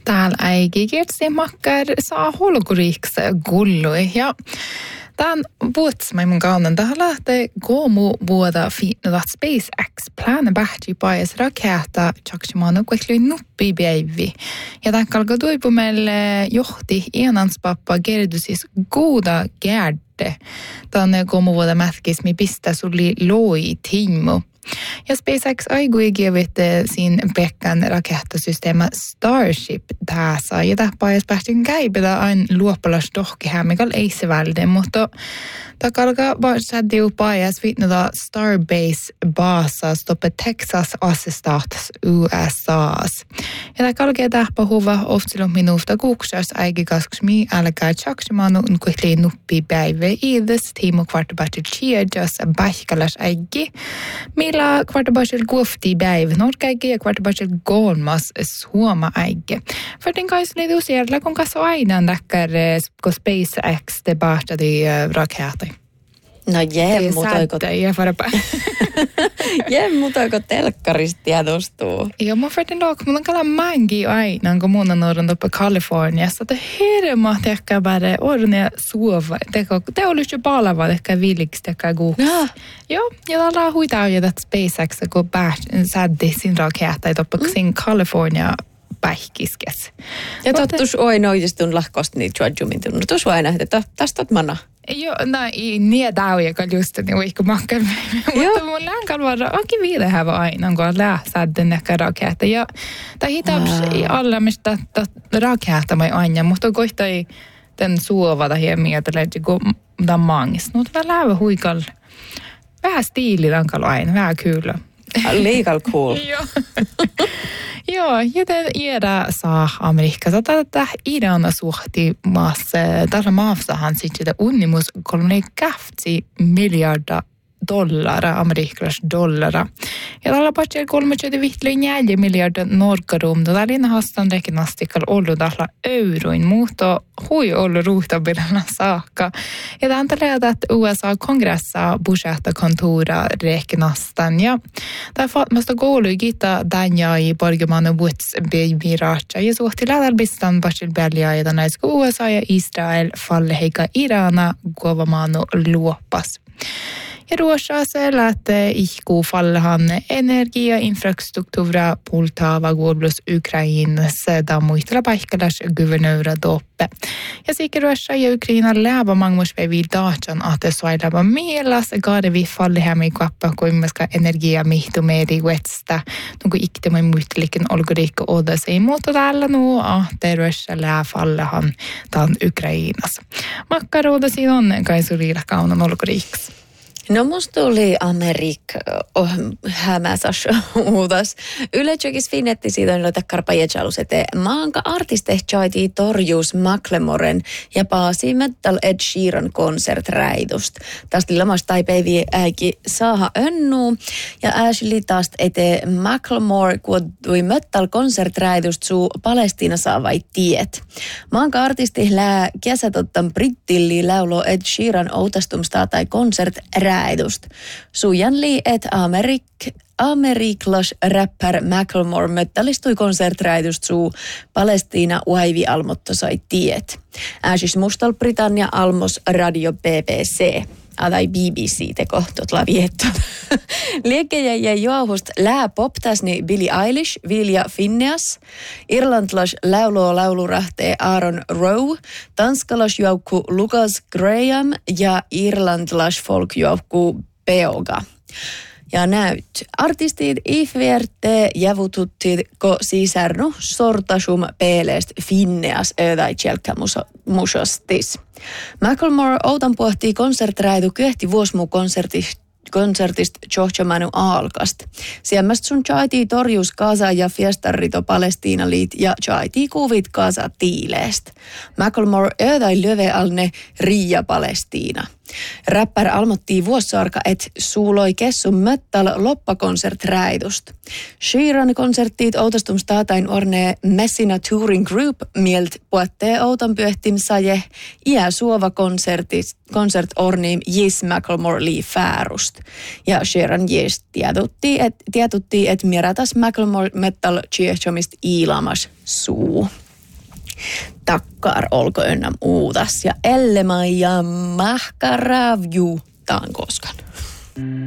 Täällä ei kirtsi makkar saa holkuriksi gullui ja tämän vuotsmaimun kaunan tähän lähtee koomu vuoda fiinnuvat SpaceX planen pähti paes raketa tjaksimanu kueklui nuppi päivi. Ja tämän kalka tuipumelle johti enanspappa Gerdusis goda gärde. Tänne koomu vuoda mätkismi pistä sulli loi tiimu. Ja SpaceX aikui givit sin pekkan raketasysteema Starship tässä. Ja tämä paes päästiin käipillä aina luoppalas tohkihämmikal ei se välde, mutta tämä kalkaa sädiu paes viitnuta Starbase baasa stoppe Texas assestaats USAs. Ja tämä kalkaa tähpä huva oftsilun minuuta kuuksas aikikas-mi älkää tjaksimanu kuitli nuppi päivä iides tiimu kvartabattil chiedjas päihkäläs äigi, millä kvartabattil kuofti päivä norkäigi ja kvartabattil kolmas suoma äigi. För den kanske lite osäkert kun kanske aina näkär kun SpaceX det bahtadi raketti. No mutaiko telkkarista tiedostuu? Joo, mä färtin dock, mun on kalla mangi aina, kun mun on ollut uppe Kaliforniassa. Että hirma tehkä bare orne suova. Te olisi jo palava tehkä viliksi tehkä guuks. Joo, ja tällä huitaa jo, että SpaceX kun säddi sin raketta, että uppe sin Kalifornia päihkiskes. Ja tottus oi noitistun lahkosta niitä juodjumin tunnutus aina, että tästä oot mana. Joo, niin tauja, kun just niin vaikka makkar. Mutta mun länkään vaan onkin viidehävä aina, kun lähtsäden ehkä raketta. Ja tämä hitaps alla mistä raketta mai aina, mutta kohtai den suovata hieman mieltä, kun tämän mangis. Mutta vähän lävä huikal, vähän stiili lankal aina, vähän kyllä. Liikal cool. Joo, joten Iira saa Amerikassa. Tätä Iirana suhti maassa, tällä maassahan sitten unnimus 3,2 miljardia dollara, amerikkalaista dollara. Ja tällä paitsi 3,4 miljardia norkarum, tällä linnahastan rekinastikalla ollut tällä euroin, mutta hui ollut ruuhtabilla saakka. Ja tämä antaa, että USA-kongressa budjettakontora rekinastan. Ja tämä fatmasta koulu gitta danja i borgermannen Woods Bejmiracha. Ja suhti lähdälpistan paitsi belja ja tänäis USA ja Israel falle heikä Irana kuovamanu luopas. Ja ruotsassa lähtee ihkuu fallehan energiainfrastruktuura pultaava guoblus Ukrainassa da muistella paikkalas guvernöra doppe. Ja sikä Ruotsa ja Ukraina lävä mangmuspäiviä daatan, että suojelava mielas gadevi fallehämi kappa kuimmaska energiamihtumeeri vetstä. Nuku iktemai muistelikin olgoriikka odasei, mutta täällä nuo, että Ruotsa lävä fallehan tämän Ukrainassa. Makkaroodasi on kaisuriilla kaunan olgoriiksi. No musta tuli Amerikka hämäsas uutas. Yleensä finnetti siitä on joita karpajejalus eteen. Maanka artiste chaiti torjuus Macklemoren ja paasi Metal Ed Sheeran konserträidust. Tästä lamasta taipäiviä äiki saaha önnuu ja Ashley taas eteen Macklemore kuottui Metal konserträidust suu Palestiina saavai tiet. Maanka artisti lää kesätottan brittilli laulo Ed Sheeran outastumsta tai konserträidust. Sujan lii, että amerikklas rapper Macklemore metallistui konserträidust suu Palestiina uaivi almotto sai tiet. Ääsis mustal Britannia almos radio BBC. Tai BBC teko totla viettot. Liekejä ja juohust lää poptasni Billie Eilish, Vilja Finneas, irlantlas laulurahtee Aaron Rowe, tanskalas juokku Lucas Graham ja irlantlas folkjuokku Beoga. Ja näyt. Artistit ifverte jävututtit ko sisärnu sortasum peeleest Finneas ödai tjelkkämusostis. Macklemore outan pohtii konserträidu kyhti vuosmuu konsertista Georgia Manu Aalkast. Siemmästä sun chaitii torjus Gaza ja Fiestarrito Palestiina liit ja chaitii kuvit Gaza tiileest. Macklemore ödai löve alne Riia Palestiina. Räppär almottii vuossarka, et suuloi kessun Metal loppakonserträidust. Sheeran konserttiit outastumstaatain ornee Messina Touring Group mielt puettee outan pyöhtim saje iä suova konsert orniim Jis Macklemore lii färust. Ja Sheeran Jis tietutti, et mieratas Macklemore Metal chiehchomist iilamas suu. takkar olko ynnä muutas. Ja Ellemaja Mahkaravju taan koskan.